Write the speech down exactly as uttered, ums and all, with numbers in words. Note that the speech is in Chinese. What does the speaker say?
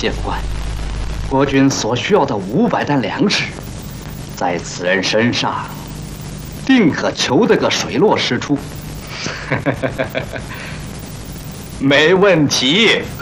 县官，国军所需要的五百担粮食，在此人身上，定可求得个水落石出。 没问题。